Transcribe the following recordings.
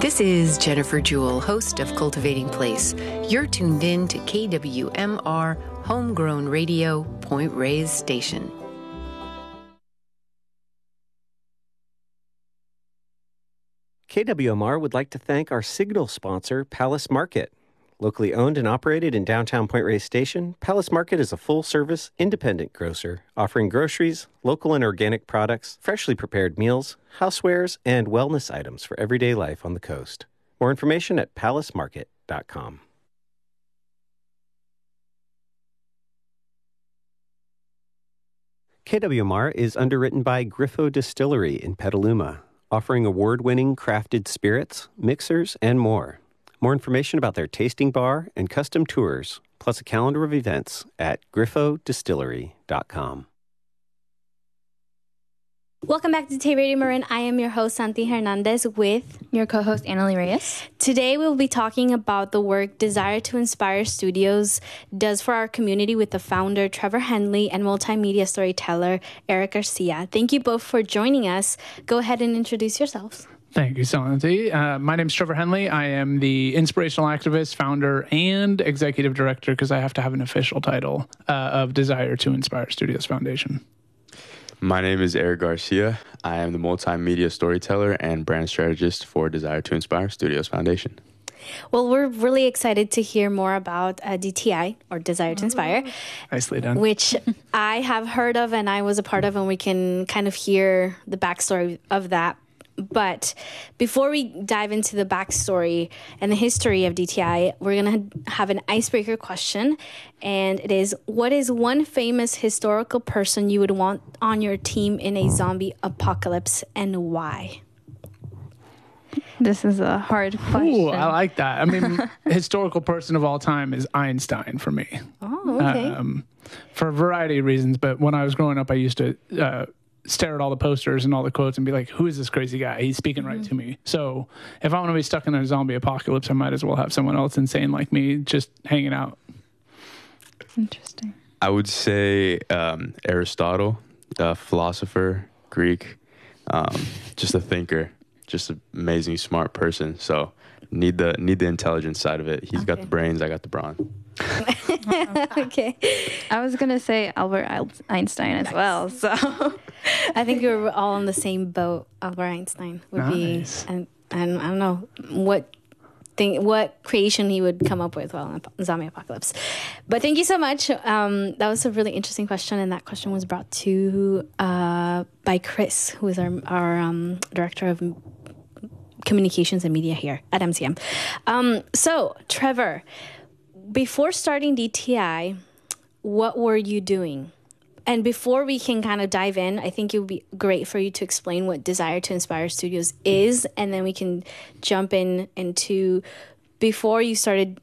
This is Jennifer Jewell, host of Cultivating Place. You're tuned in to KWMR Homegrown Radio, Point Reyes Station. KWMR would like to thank our signal sponsor, Palace Market. Locally owned and operated in downtown Point Reyes Station, Palace Market is a full-service, independent grocer offering groceries, local and organic products, freshly prepared meals, housewares, and wellness items for everyday life on the coast. More information at palacemarket.com. KWMR is underwritten by Griffo Distillery in Petaluma, offering award-winning crafted spirits, mixers, and more. More information about their tasting bar and custom tours, plus a calendar of events at griffodistillery.com. Welcome back to Tay Radio Marin. I am your host, Santi Hernandez, with your co-host, Annalie Reyes. Today, we'll be talking about the work Desire to Inspire Studios does for our community with the founder, Trevor Henley, and multimedia storyteller, Eric Garcia. Thank you both for joining us. Go ahead and introduce yourselves. Thank you, Santi. My name is Trevor Henley. I am the inspirational activist, founder, and executive director, because I have to have an official title, of Desire to Inspire Studios Foundation. My name is Eric Garcia. I am the multimedia storyteller and brand strategist for Desire to Inspire Studios Foundation. Well, we're really excited to hear more about DTI, or Desire to Inspire. Nicely done. Which I have heard of and I was a part of, and we can kind of hear the backstory of that. But before we dive into the backstory and the history of DTI, we're going to have an icebreaker question. And it is, what is one famous historical person you would want on your team in a zombie apocalypse, and why? This is a hard question. Ooh, I like that. I mean, historical person of all time is Einstein for me. Oh, okay. For a variety of reasons. But when I was growing up, I used to stare at all the posters and all the quotes and be like, who is this crazy guy? He's speaking right to me. So if I want to be stuck in a zombie apocalypse, I might as well have someone else insane like me just hanging out. Interesting. I would say Aristotle, a philosopher, Greek, just a thinker, just an amazing, smart person. So need the intelligence side of it. He's got the brains, I got the brawn. Okay. I was going to say Albert Einstein as well. So I think we were all on the same boat. Albert Einstein would be, and I don't know what creation he would come up with while in a zombie apocalypse. But thank you so much. That was a really interesting question, and that question was brought to by Chris, who is our director of communications and media here at MCM. So, Trevor, before starting DTI, what were you doing? And before we can kind of dive in, I think it would be great for you to explain what Desire to Inspire Studios is, and then we can jump into before you started,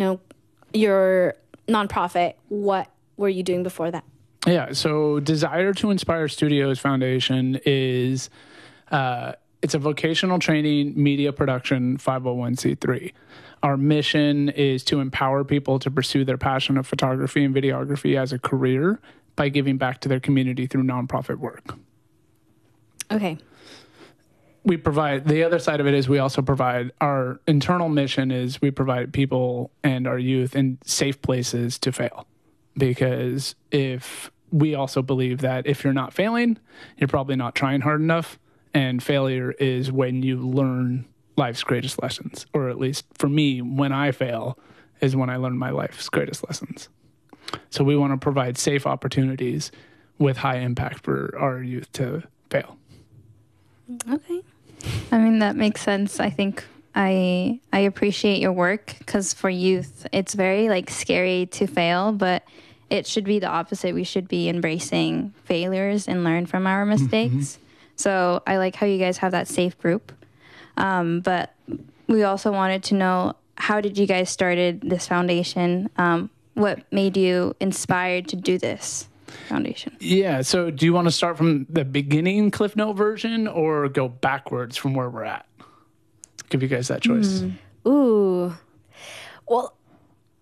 your nonprofit, what were you doing before that? Yeah, so Desire to Inspire Studios Foundation is it's a vocational training media production 501c3. Our mission is to empower people to pursue their passion of photography and videography as a career by giving back to their community through nonprofit work. Okay. We provide, the other side of it is we also provide, our internal mission is we provide people and our youth in safe places to fail. Because if we also believe that if you're not failing, you're probably not trying hard enough. And failure is when you learn life's greatest lessons. Or at least for me, when I fail is when I learn my life's greatest lessons. So we want to provide safe opportunities with high impact for our youth to fail. Okay. I mean, that makes sense. I think I appreciate your work because for youth, it's very scary to fail, but it should be the opposite. We should be embracing failures and learn from our mistakes. Mm-hmm. So I like how you guys have that safe group. But we also wanted to know, how did you guys started this foundation? What made you inspired to do this foundation? Yeah, so do you want to start from the beginning Cliff Note version or go backwards from where we're at? Give you guys that choice. Ooh. Well,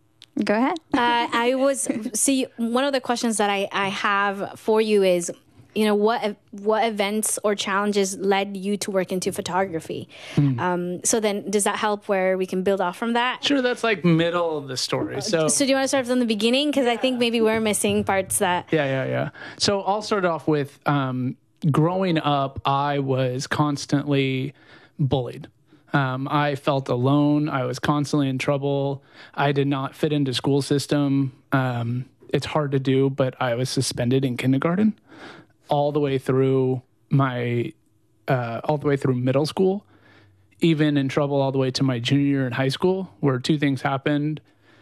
go ahead. one of the questions that I have for you is, what events or challenges led you to work into photography? So then does that help where we can build off from that? Sure, that's like middle of the story. So do you want to start from the beginning? Because I think maybe we're missing parts that... Yeah. So I'll start off with growing up, I was constantly bullied. I felt alone. I was constantly in trouble. I did not fit into school system. It's hard to do, but I was suspended in kindergarten all the way through middle school, even in trouble all the way to my junior year in high school, where two things happened.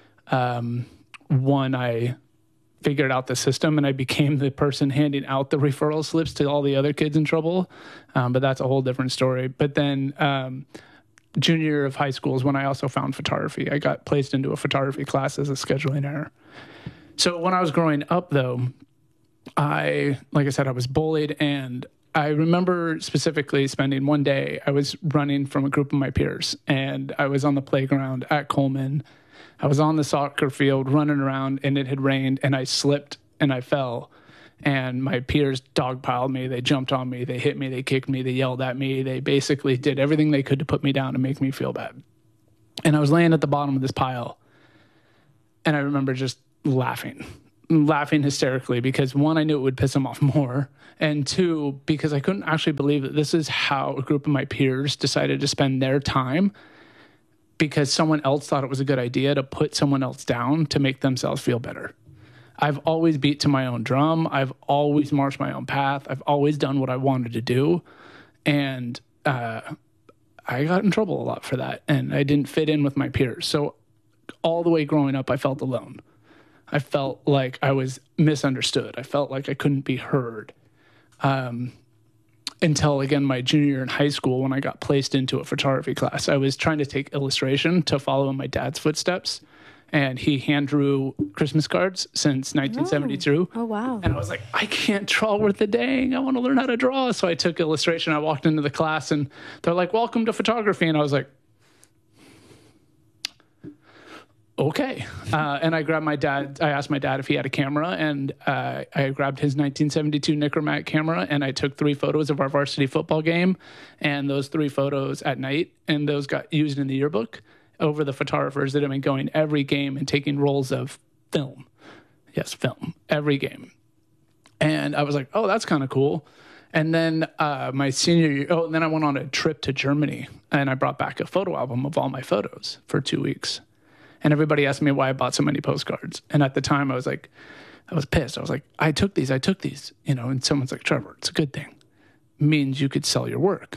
One, I figured out the system and I became the person handing out the referral slips to all the other kids in trouble. But that's a whole different story. But then, junior year of high school is when I also found photography. I got placed into a photography class as a scheduling error. So when I was growing up, though, like I said, I was bullied. And I remember specifically spending one day, I was running from a group of my peers, and I was on the playground at Coleman. I was on the soccer field running around, and it had rained, and I slipped and I fell. And my peers dogpiled me. They jumped on me. They hit me. They kicked me. They yelled at me. They basically did everything they could to put me down and make me feel bad. And I was laying at the bottom of this pile. And I remember just laughing hysterically because, one, I knew it would piss them off more. And two, because I couldn't actually believe that this is how a group of my peers decided to spend their time, because someone else thought it was a good idea to put someone else down to make themselves feel better. I've always beat to my own drum. I've always marched my own path. I've always done what I wanted to do. And I got in trouble a lot for that. And I didn't fit in with my peers. So all the way growing up, I felt alone. I felt like I was misunderstood. I felt like I couldn't be heard. Until, again, my junior year in high school, when I got placed into a photography class. I was trying to take illustration to follow in my dad's footsteps. And he hand drew Christmas cards since 1972. Oh, wow. And I was like, I can't draw worth a dang. I want to learn how to draw. So I took illustration. I walked into the class and they're like, welcome to photography. And I was like, okay. And I grabbed my dad. I asked my dad if he had a camera, and I grabbed his 1972 Nikkormat camera, and I took 3 photos of our varsity football game, and those 3 photos at night, and those got used in the yearbook over the photographers that have been going every game and taking rolls of film. Yes, film, every game. And I was like, oh, that's kind of cool. And then my senior year, and then I went on a trip to Germany, and I brought back a photo album of all my photos for 2 weeks. And everybody asked me why I bought so many postcards. And at the time I was pissed. I was like, I took these, and someone's like, Trevor, it's a good thing. It means you could sell your work.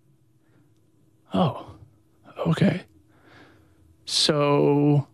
Oh, okay. So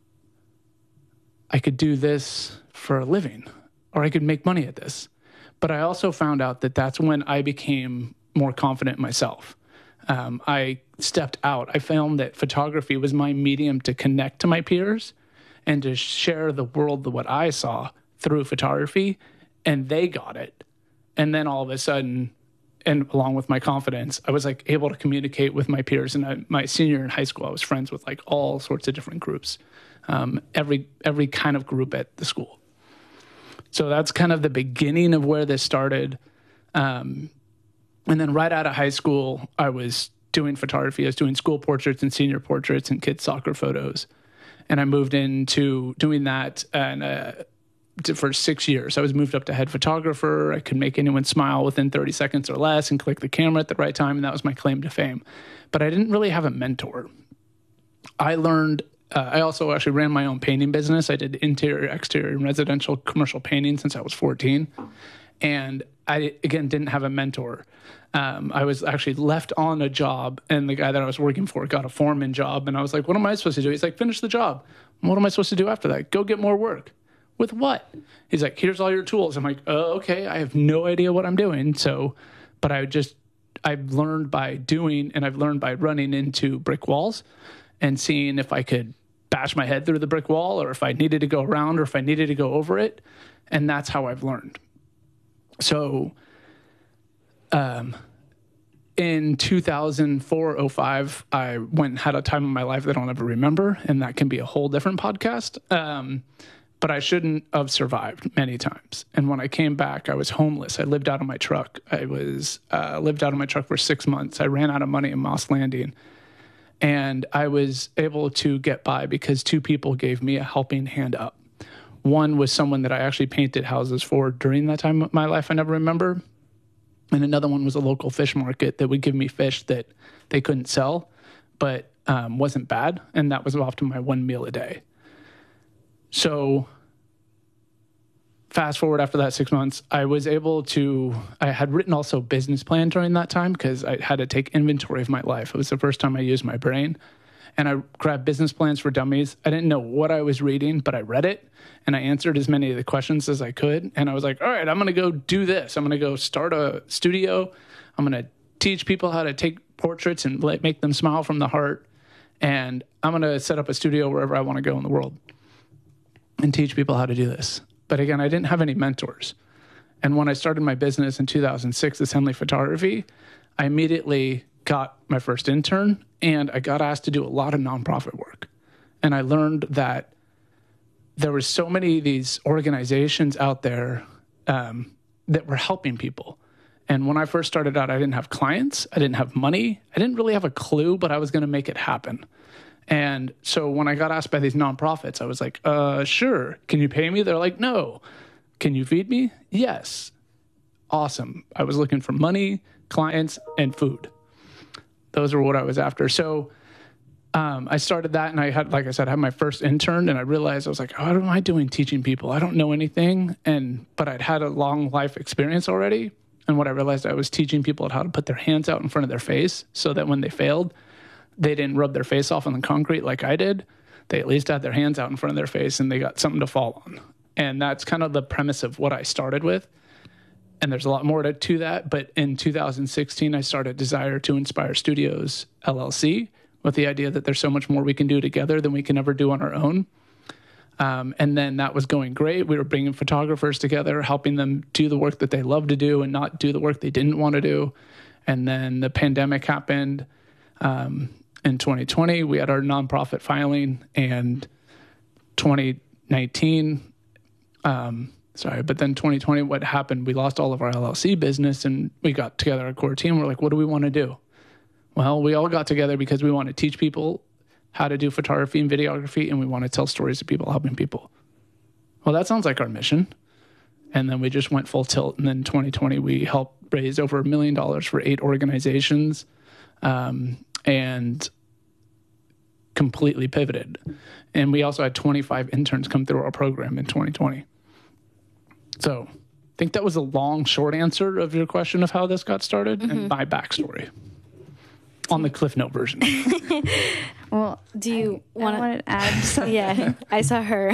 I could do this for a living, or I could make money at this. But I also found out that that's when I became more confident in myself. I stepped out. I found that photography was my medium to connect to my peers and to share the world of what I saw through photography, and they got it. And then all of a sudden, and along with my confidence, I was like able to communicate with my peers. And my senior year in high school, I was friends with like all sorts of different groups, every kind of group at the school. So that's kind of the beginning of where this started. And then right out of high school, I was doing photography. I was doing school portraits and senior portraits and kids' soccer photos. And I moved into doing that for 6 years. I was moved up to head photographer. I could make anyone smile within 30 seconds or less and click the camera at the right time, and that was my claim to fame. But I didn't really have a mentor. I learned, I also actually ran my own painting business. I did interior, exterior, and residential commercial painting since I was 14. And I, again, didn't have a mentor. I was actually left on a job, and the guy that I was working for got a foreman job. And I was like, what am I supposed to do? He's like, finish the job. What am I supposed to do after that? Go get more work. With what? He's like, here's all your tools. I'm like, oh, okay. I have no idea what I'm doing. So, but I've learned by doing, and I've learned by running into brick walls and seeing if I could bash my head through the brick wall, or if I needed to go around, or if I needed to go over it. And that's how I've learned. So, in 2004-05, I went and had a time in my life that I'll never remember, and that can be a whole different podcast. but I shouldn't have survived many times. And when I came back, I was homeless. I lived out of my truck. I was lived out of my truck for 6 months. I ran out of money in Moss Landing. And I was able to get by because 2 people gave me a helping hand up. One was someone that I actually painted houses for during that time of my life I never remember. And another one was a local fish market that would give me fish that they couldn't sell, but wasn't bad. And that was often my 1 meal a day. So fast forward after that 6 months, I had written also a business plan during that time because I had to take inventory of my life. It was the first time I used my brain. And I grabbed Business Plans for Dummies. I didn't know what I was reading, but I read it and I answered as many of the questions as I could. And I was like, all right, I'm going to go do this. I'm going to go start a studio. I'm going to teach people how to take portraits and make them smile from the heart. And I'm going to set up a studio wherever I want to go in the world and teach people how to do this. But again, I didn't have any mentors. And when I started my business in 2006, Assembly Photography, I immediately got my first intern and I got asked to do a lot of nonprofit work. And I learned that there were so many of these organizations out there that were helping people. And when I first started out, I didn't have clients. I didn't have money. I didn't really have a clue, but I was going to make it happen. And so when I got asked by these nonprofits, I was like, sure. Can you pay me? They're like, no. Can you feed me? Yes. Awesome. I was looking for money, clients, and food. Those were what I was after. So I started that, and I had, like I said, I had my first intern, and I realized I was like, what am I doing teaching people? I don't know anything. But I'd had a long life experience already. And what I realized, I was teaching people how to put their hands out in front of their face so that when they failed, they didn't rub their face off on the concrete like I did. They at least had their hands out in front of their face and they got something to fall on. And that's kind of the premise of what I started with. And there's a lot more to that. But in 2016, I started Desire to Inspire Studios, LLC, with the idea that there's so much more we can do together than we can ever do on our own. And then that was going great. We were bringing photographers together, helping them do the work that they love to do and not do the work they didn't want to do. And then the pandemic happened. In 2020, we had our nonprofit filing, and 2019, but then 2020, what happened, we lost all of our LLC business, and we got together a core team. We're like, what do we want to do? Well, we all got together because we want to teach people how to do photography and videography, and we want to tell stories of people helping people. Well, that sounds like our mission. And then we just went full tilt. And then 2020, we helped raise over $1 million for 8 organizations. And completely pivoted. And we also had 25 interns come through our program in 2020. So I think that was a long, short answer of your question of how this got started and my backstory on the Cliff Note version. Well, do you want to add something? Yeah, I saw her.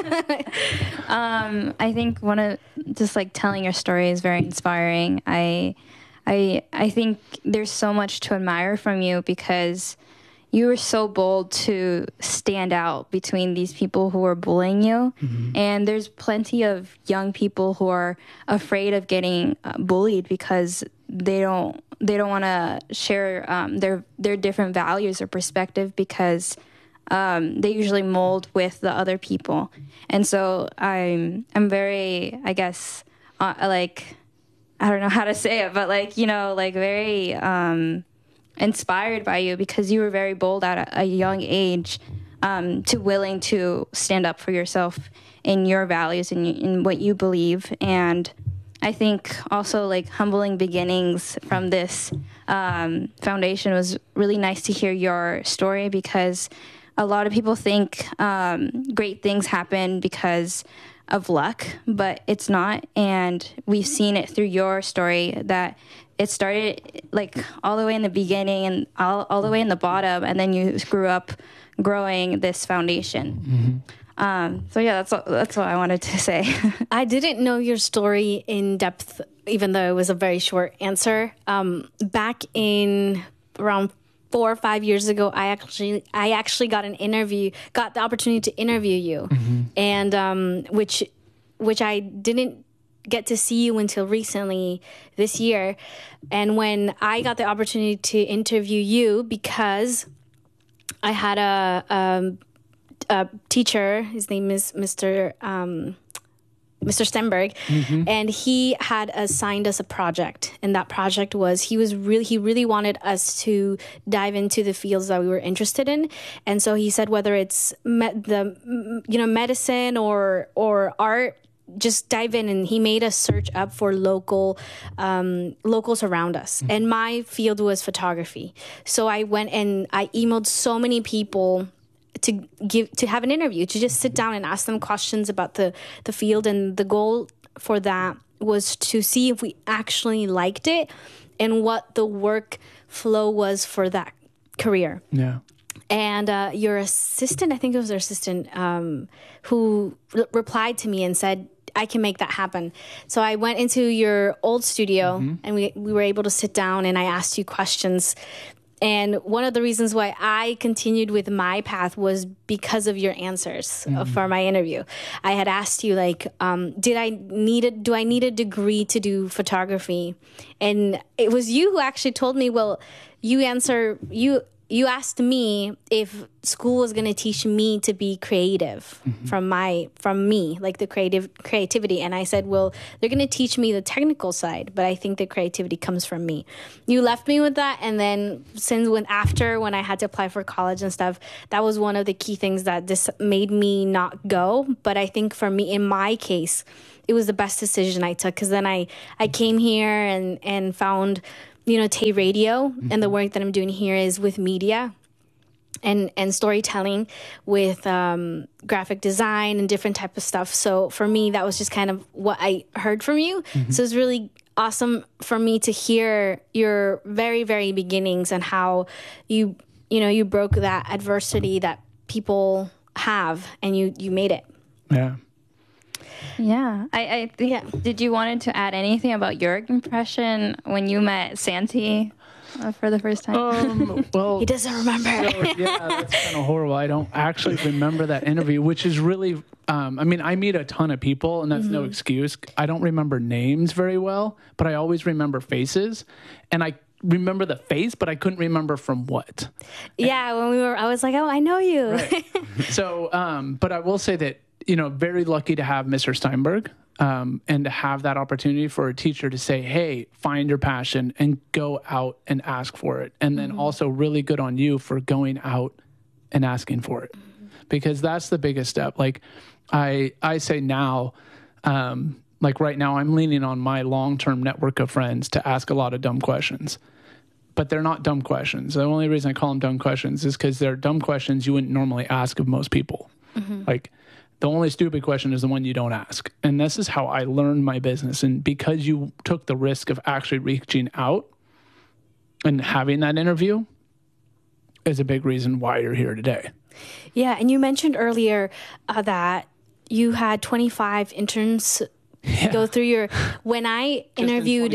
I think just like telling your story is very inspiring. I think there's so much to admire from you because you were so bold to stand out between these people who are bullying you. Mm-hmm. And there's plenty of young people who are afraid of getting bullied because they don't want to share their different values or perspective because they usually mold with the other people. And so I'm very, I guess, I don't know how to say it, but very inspired by you because you were very bold at a young age to willing to stand up for yourself in your values and in what you believe. And I think also humbling beginnings from this foundation was really nice to hear your story because a lot of people think great things happen because of luck, but it's not. And we've seen it through your story that it started all the way in the beginning and all the way in the bottom, and then you grew up growing this foundation. Mm-hmm. So yeah, that's what I wanted to say. I didn't know your story in depth, even though it was a very short answer. Back in around 4 or 5 years ago, I actually got the opportunity to interview you, mm-hmm. and which I didn't get to see you until recently this year. And when I got the opportunity to interview you, because I had a teacher. His name is Mr. Stenberg, and he had assigned us a project, and that project was he really wanted us to dive into the fields that we were interested in, and so he said whether it's medicine or art, just dive in. And he made us search up for locals around us, and my field was photography. So I went and I emailed so many people to have an interview, to just sit down and ask them questions about the field. And the goal for that was to see if we actually liked it and what the workflow was for that career. Yeah. And your assistant, I think it was our assistant, who replied to me and said, I can make that happen. So I went into your old studio and we were able to sit down, and I asked you questions. And one of the reasons why I continued with my path was because of your answers for my interview. I had asked you, like, do I need a degree to do photography? And it was you who actually told me, well, you asked me if school was going to teach me to be creative from me, like the creativity. And I said, well, they're going to teach me the technical side, but I think the creativity comes from me. You left me with that. And then when I had to apply for college and stuff, that was one of the key things that just made me not go. But I think for me, in my case, it was the best decision I took, because then I came here and found, Tay Radio, and the work that I'm doing here is with media and storytelling, with graphic design and different type of stuff. So for me, that was just kind of what I heard from you. So it's really awesome for me to hear your very, very beginnings and how you broke that adversity that people have, and you made it. Yeah. Yeah, I think. Did you wanted to add anything about your impression when you met Santi for the first time? Well, he doesn't remember. So, yeah, that's kind of horrible. I don't actually remember that interview, which is really. I meet a ton of people, and that's no excuse. I don't remember names very well, but I always remember faces, and I remember the face, but I couldn't remember from what. Yeah, I was like, oh, I know you. Right. So, but I will say that. Very lucky to have Mr. Steinberg and to have that opportunity for a teacher to say, hey, find your passion and go out and ask for it. And then also really good on you for going out and asking for it, because that's the biggest step. Like I say now, like right now, I'm leaning on my long-term network of friends to ask a lot of dumb questions. But they're not dumb questions. The only reason I call them dumb questions is because they're dumb questions you wouldn't normally ask of most people. Like, the only stupid question is the one you don't ask. And this is how I learned my business. And because you took the risk of actually reaching out and having that interview is a big reason why you're here today. Yeah. And you mentioned earlier that you had 25 interns go through your, when I interviewed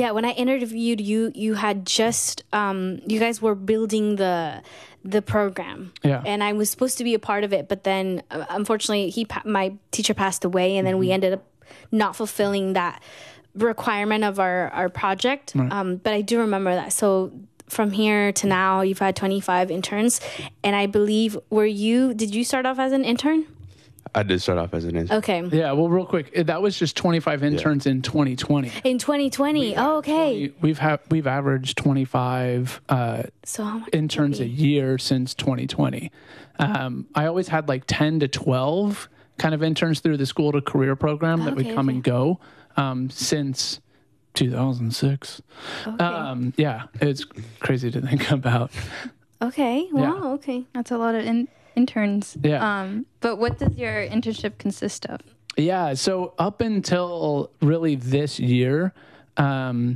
you, you had just, you guys were building the program, and I was supposed to be a part of it, but then unfortunately my teacher passed away, and then we ended up not fulfilling that requirement of our project. But I do remember that. So from here to now, you've had 25 interns, and I believe did you start off as an intern? I did start off as an intern. Okay. Yeah, well, real quick, that was just 25 interns in 2020. In 2020, okay. We've averaged 25 so how much interns a year since 2020. I always had like 10 to 12 kind of interns through the school to career program that would come and go since 2006. Okay. Yeah, it's crazy to think about. Okay. Wow. Okay. That's a lot of interns. Yeah. But what does your internship consist of? Yeah. So up until really this year, it's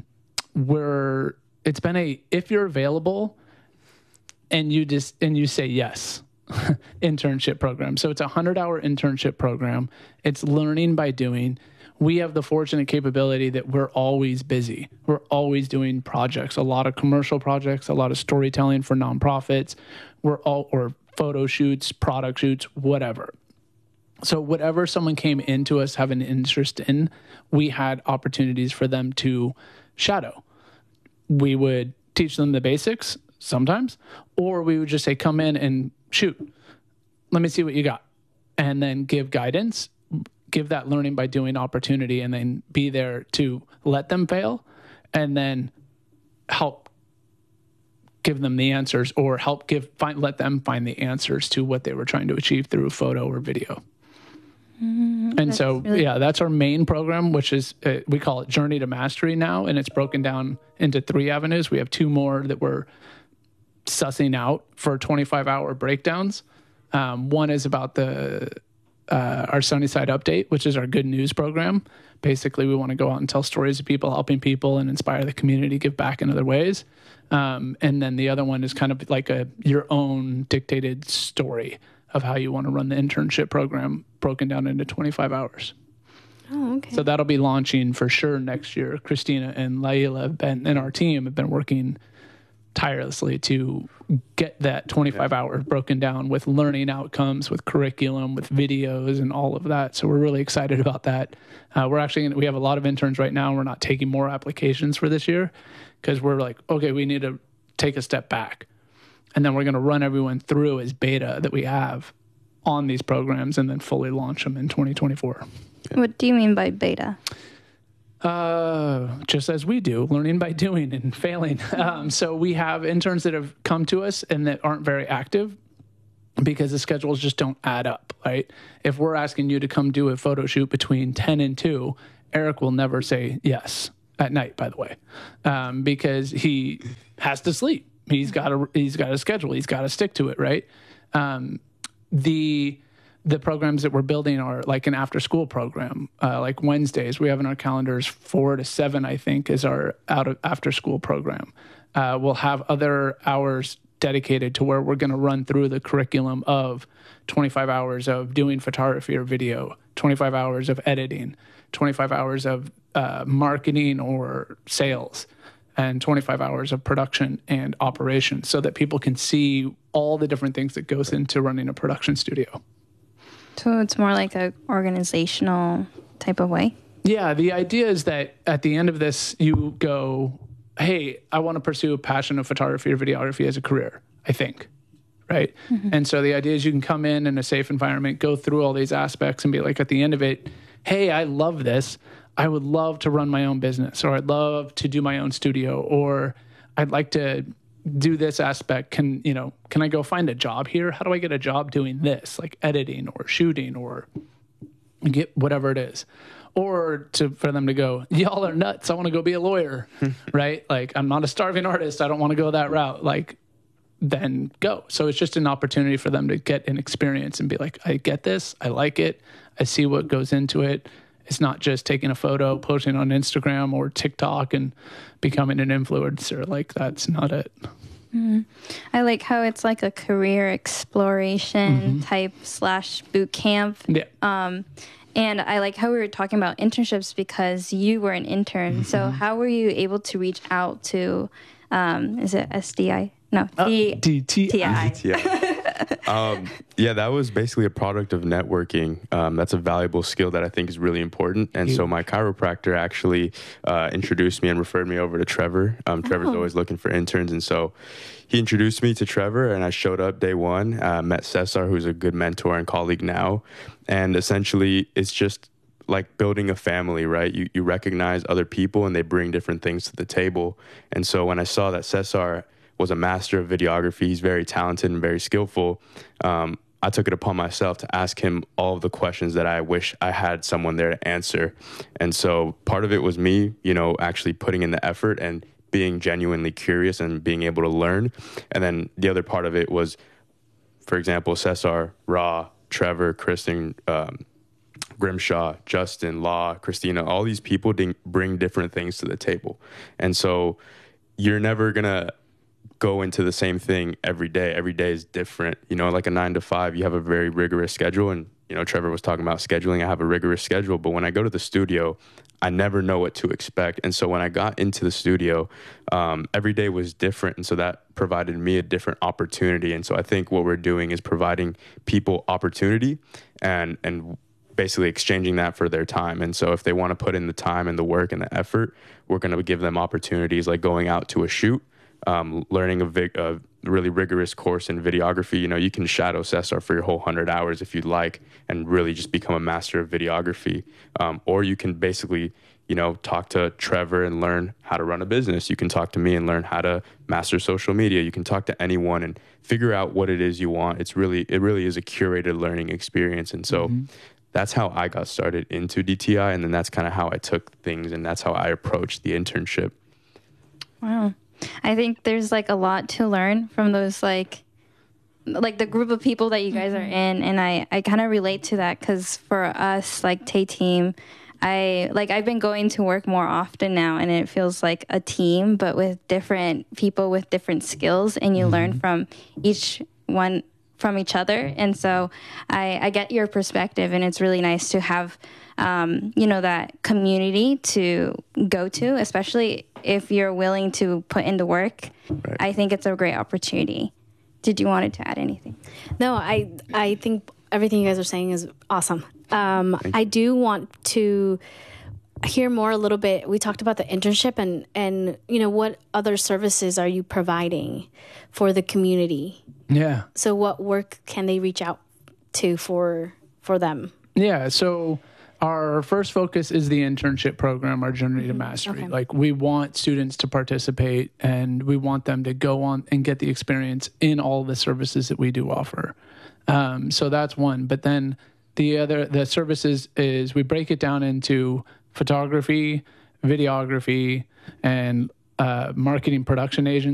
been if you're available and you say yes, internship program. So it's a 100-hour internship program. It's learning by doing. We have the fortunate capability that we're always busy. We're always doing projects, a lot of commercial projects, a lot of storytelling for nonprofits. Or photo shoots, product shoots, whatever. So whatever someone came into us having an interest in, we had opportunities for them to shadow. We would teach them the basics sometimes, or we would just say, come in and shoot. let me see what you got. And then give guidance, give that learning by doing opportunity, and then be there to let them fail and then help give them the answers, or let them find the answers to what they were trying to achieve through photo or video. And so, that's our main program, which is, we call it Journey to Mastery now, and it's broken down into 3 avenues. We have 2 more that we're sussing out for 25-hour breakdowns. One is about our Sunnyside Update, which is our good news program. Basically, we want to go out and tell stories of people helping people and inspire the community, give back in other ways. And then the other one is kind of like your own dictated story of how you want to run the internship program, broken down into 25 hours. Oh, okay. So that'll be launching for sure next year. Christina and Laila and our team have been working tirelessly to get that 25 hours broken down with learning outcomes, with curriculum, with videos, and all of that. So we're really excited about that. We have a lot of interns right now. We're not taking more applications for this year because we're like, okay, we need to take a step back. And then we're going to run everyone through as beta that we have on these programs and then fully launch them in 2024. What do you mean by beta? Just as we do, learning by doing and failing. So we have interns that have come to us and that aren't very active because the schedules just don't add up, right? If we're asking you to come do a photo shoot between 10 and 2, Eric will never say yes at night, by the way, because he has to sleep. He's got a schedule. He's got to stick to it, right? The programs that we're building are like an after-school program, like Wednesdays. We have in our calendars 4 to 7, I think, is our after-school program. We'll have other hours dedicated to where we're going to run through the curriculum of 25 hours of doing photography or video, 25 hours of editing, 25 hours of marketing or sales, and 25 hours of production and operation so that people can see all the different things that goes into running a production studio. So it's more like a organizational type of way? Yeah, the idea is that at the end of this, you go, hey, I want to pursue a passion of photography or videography as a career, I think, right? Mm-hmm. And so the idea is you can come in a safe environment, go through all these aspects and be like, at the end of it, hey, I love this. I would love to run my own business, or I'd love to do my own studio, or I'd like to do this aspect. Can I go find a job here? How do I get a job doing this, like editing or shooting or get whatever it is? Or for them to go, y'all are nuts. I want to go be a lawyer, right? Like, I'm not a starving artist. I don't want to go that route. Like, then go. So it's just an opportunity for them to get an experience and be like, I get this. I like it. I see what goes into it. It's not just taking a photo, posting on Instagram or TikTok and becoming an influencer. Like, that's not it. Mm-hmm. I like how it's like a career exploration type / boot camp. Yeah. And I like how we were talking about internships because you were an intern. Mm-hmm. So how were you able to reach out to, is it SDI? No, DTI. Yeah, that was basically a product of networking. That's a valuable skill that I think is really important. And so my chiropractor actually introduced me and referred me over to Trevor. Trevor's always looking for interns. And so he introduced me to Trevor, and I showed up day one, met Cesar, who's a good mentor and colleague now. And essentially, it's just like building a family, right? You recognize other people, and they bring different things to the table. And so when I saw that Cesar was a master of videography, he's very talented and very skillful, I took it upon myself to ask him all of the questions that I wish I had someone there to answer. And so part of it was me, actually putting in the effort and being genuinely curious and being able to learn. And then the other part of it was, for example, Cesar, Ra, Trevor, Kristen, Grimshaw, Justin, Law, Christina, all these people bring different things to the table. And so you're never going to go into the same thing every day. Every day is different. Like a 9 to 5, you have a very rigorous schedule. And, Trevor was talking about scheduling. I have a rigorous schedule. But when I go to the studio, I never know what to expect. And so when I got into the studio, every day was different. And so that provided me a different opportunity. And so I think what we're doing is providing people opportunity and basically exchanging that for their time. And so if they want to put in the time and the work and the effort, we're going to give them opportunities like going out to a shoot, learning a really rigorous course in videography. You know, you can shadow Cesar for your whole 100 hours if you'd like and really just become a master of videography. Or you can basically, you know, talk to Trevor and learn how to run a business. You can talk to me and learn how to master social media. You can talk to anyone and figure out what it is you want. It really is a curated learning experience. And so that's how I got started into DTI. And then that's kind of how I took things, and that's how I approached the internship. Wow. I think there's like a lot to learn from those like the group of people that you guys are in, and I kind of relate to that because for us, like Tay Team, I've been going to work more often now, and it feels like a team, but with different people with different skills, and you learn from each other. And so I get your perspective, and it's really nice to have that community to go to, especially if you're willing to put in the work. Right. I think it's a great opportunity. Did you want to add anything? No, I think everything you guys are saying is awesome. I do want to hear more a little bit. We talked about the internship and what other services are you providing for the community? Yeah. So what work can they reach out to for them? Yeah. So our first focus is the internship program, our Journey to Mastery. Okay. Like, we want students to participate, and we want them to go on and get the experience in all the services that we do offer. So that's one. But then the services is we break it down into photography, videography, and marketing production agency.